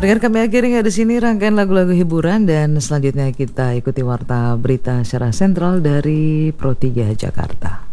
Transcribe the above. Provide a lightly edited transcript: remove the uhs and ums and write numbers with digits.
Dengan kami akhiri di sini rangkaian lagu-lagu hiburan dan selanjutnya kita ikuti warta berita secara sentral dari Pro 3 Jakarta.